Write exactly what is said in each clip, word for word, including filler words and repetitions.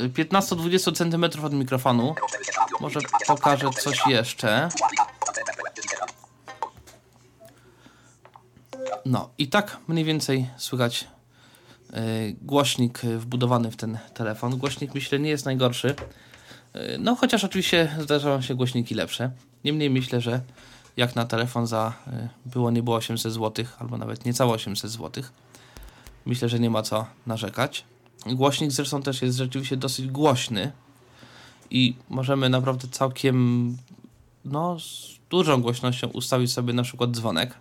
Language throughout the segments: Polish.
piętnaście do dwudziestu centymetrów od mikrofonu. Może pokażę coś jeszcze. No i tak mniej więcej słychać yy, głośnik wbudowany w ten telefon. Głośnik, myślę, nie jest najgorszy. Yy, no chociaż oczywiście zdarzają się głośniki lepsze. Niemniej myślę, że jak na telefon za yy, było nie było osiemset złotych, albo nawet niecałe osiemset złotych, myślę, że nie ma co narzekać. Głośnik zresztą też jest rzeczywiście dosyć głośny i możemy naprawdę całkiem no, z dużą głośnością ustawić sobie na przykład dzwonek.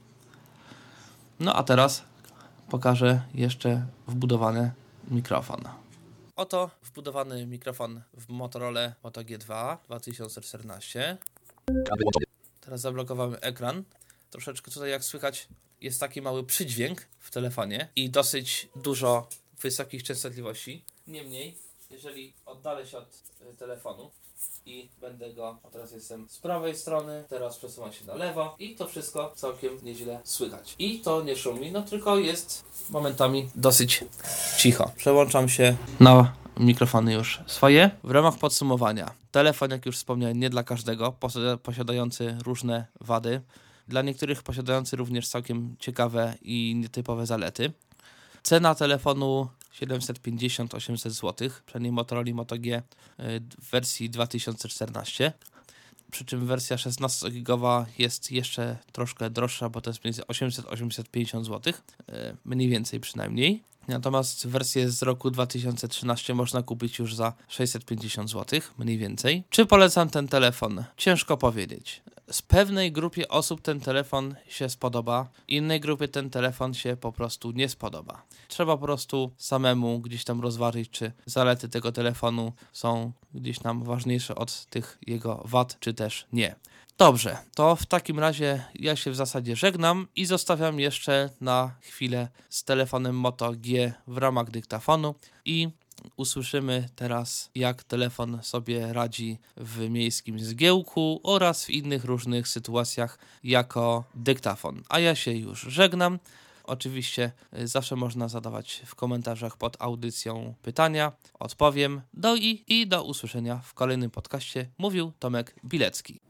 No a teraz pokażę jeszcze wbudowany mikrofon. Oto wbudowany mikrofon w Motorola Moto G dwa dwa tysiące czternaście. Teraz zablokowamy ekran. Troszeczkę tutaj, jak słychać, jest taki mały przydźwięk w telefonie i dosyć dużo wysokich częstotliwości. Niemniej, jeżeli oddalę się od y, telefonu i będę go, a teraz jestem z prawej strony, teraz przesuwam się na lewo i to wszystko całkiem nieźle słychać. I to nie szumi, no tylko jest momentami dosyć cicho. Przełączam się na mikrofony już swoje. W ramach podsumowania, telefon, jak już wspomniałem, nie dla każdego, posiadający różne wady. Dla niektórych posiadający również całkiem ciekawe i nietypowe zalety. Cena telefonu siedemset pięćdziesiąt do osiemset złotych, przynajmniej Motorola Moto G w wersji dwa tysiące czternaście. Przy czym wersja szesnastogigowa jest jeszcze troszkę droższa, bo to jest między osiemset do osiemset pięćdziesiąt złotych, mniej więcej przynajmniej. Natomiast wersję z roku dwa tysiące trzynastego można kupić już za sześćset pięćdziesiąt złotych, mniej więcej. Czy polecam ten telefon? Ciężko powiedzieć. Z pewnej grupie osób ten telefon się spodoba, innej grupie ten telefon się po prostu nie spodoba. Trzeba po prostu samemu gdzieś tam rozważyć, czy zalety tego telefonu są gdzieś tam ważniejsze od tych jego wad, czy też nie. Dobrze, to w takim razie ja się w zasadzie żegnam i zostawiam jeszcze na chwilę z telefonem Moto G w ramach dyktafonu i usłyszymy teraz, jak telefon sobie radzi w miejskim zgiełku oraz w innych różnych sytuacjach jako dyktafon. A ja się już żegnam. Oczywiście zawsze można zadawać w komentarzach pod audycją pytania. Odpowiem. Do i, i do usłyszenia w kolejnym podcaście. Mówił Tomek Bilecki.